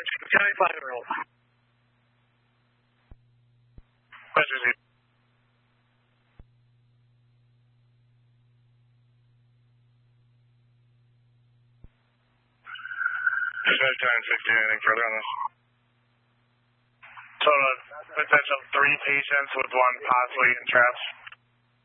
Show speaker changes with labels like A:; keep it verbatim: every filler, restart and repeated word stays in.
A: County five year old.
B: Pleasure, Z. ten sixty, anything further on this? Total of potential three patients with one possibly entrapped.